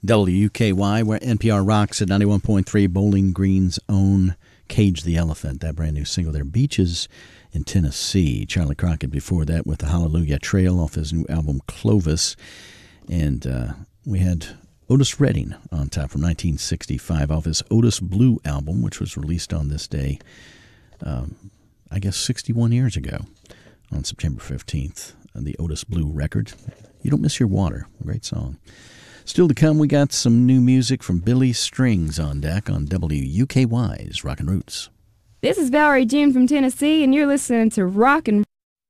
WUKY, where NPR rocks at 91.3, Bowling Green's own Cage the Elephant, that brand new single there, Beaches in Tennessee. Charlie Crockett before that with the Hallelujah Trail off his new album Clovis. And we had Otis Redding on top from 1965 off his Otis Blue album, which was released on this day, I guess 61 years ago on September 15th, the Otis Blue record. You Don't Miss Your Water, a great song. Still to come, we got some new music from Billy Strings on deck on WUKY's Rockin' Roots. This is Valerie June from Tennessee, and you're listening to Rockin'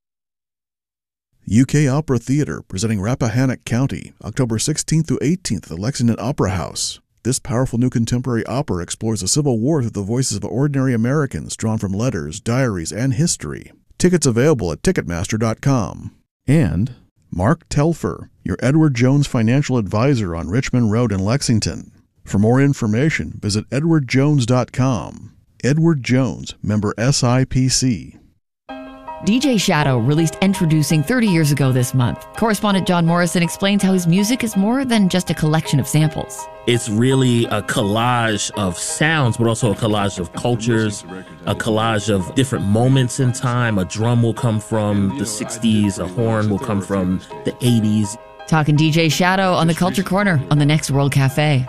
UK Opera Theatre presenting Rappahannock County, October 16th through 18th at the Lexington Opera House. This powerful new contemporary opera explores the Civil War through the voices of ordinary Americans drawn from letters, diaries, and history. Tickets available at Ticketmaster.com. And Mark Telfer, your Edward Jones financial advisor on Richmond Road in Lexington. For more information, visit edwardjones.com. Edward Jones, member SIPC. DJ Shadow released Introducing 30 years ago this month. Correspondent John Morrison explains how his music is more than just a collection of samples. It's really a collage of sounds, but also a collage of cultures, a collage of different moments in time. A drum will come from the 60s, a horn will come from the 80s. Talking DJ Shadow on the Culture Corner on the Next World Cafe.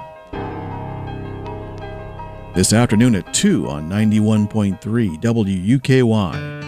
This afternoon at 2 on 91.3 WUKY.